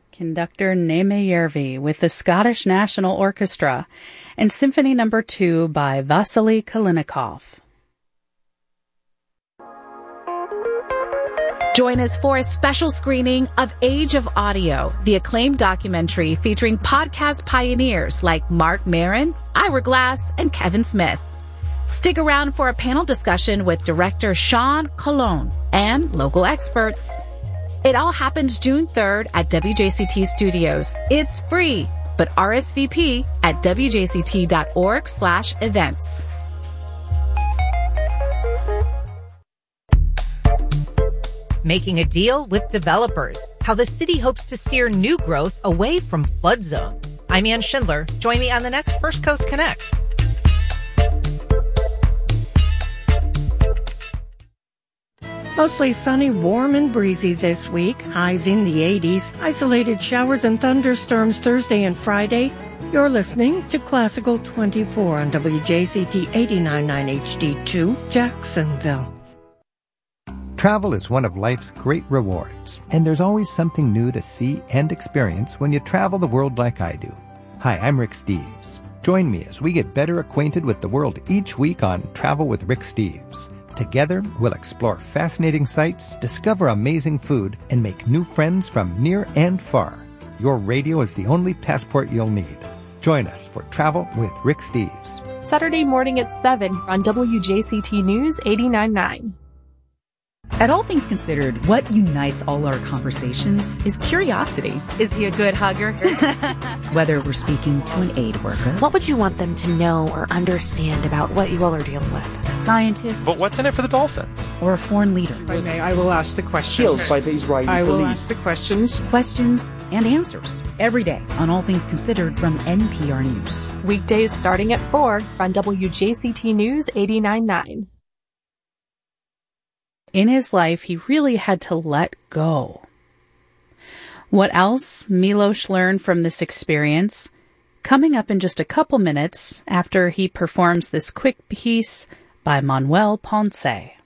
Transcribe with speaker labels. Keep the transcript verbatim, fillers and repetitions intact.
Speaker 1: Conductor Neeme Järvi with the Scottish National Orchestra and Symphony Number two by Vasily Kalinikov.
Speaker 2: Join us for a special screening of Age of Audio, the acclaimed documentary featuring podcast pioneers like Mark Maron, Ira Glass, and Kevin Smith. Stick around for a panel discussion with director Sean Colon and local experts. It all happens June third at W J C T Studios. It's free, but R S V P at W J C T dot org slash events.
Speaker 3: Making a deal with developers. How the city hopes to steer new growth away from flood zones. I'm Ann Schindler. Join me on the next First Coast Connect.
Speaker 4: Mostly sunny, warm, and breezy this week. Highs in the eighties. Isolated showers and thunderstorms Thursday and Friday. You're listening to Classical twenty-four on W J C T eighty-nine point nine H D two, Jacksonville.
Speaker 5: Travel is one of life's great rewards, and there's always something new to see and experience when you travel the world like I do. Hi, I'm Rick Steves. Join me as we get better acquainted with the world each week on Travel with Rick Steves. Together, we'll explore fascinating sights, discover amazing food, and make new friends from near and far. Your radio is the only passport you'll need. Join us for Travel with Rick Steves.
Speaker 6: Saturday morning at seven on W J C T News eighty-nine point nine.
Speaker 7: At All Things Considered, what unites all our conversations is curiosity.
Speaker 8: Is he a good hugger?
Speaker 7: Whether we're speaking to an aid worker.
Speaker 9: What would you want them to know or understand about what you all are dealing with?
Speaker 7: A scientist.
Speaker 10: But what's in it for the Dolphins?
Speaker 7: Or a foreign leader.
Speaker 11: If I may, I will ask the questions.
Speaker 12: By the Israeli
Speaker 11: I will
Speaker 12: police.
Speaker 11: ask the questions.
Speaker 7: Questions and answers. Every day on All Things Considered from N P R News.
Speaker 6: Weekdays starting at four on W J C T News eighty-nine point nine.
Speaker 1: In his life, he really had to let go. What else Milos learned from this experience? Coming up in just a couple minutes after he performs this quick piece by Manuel Ponce.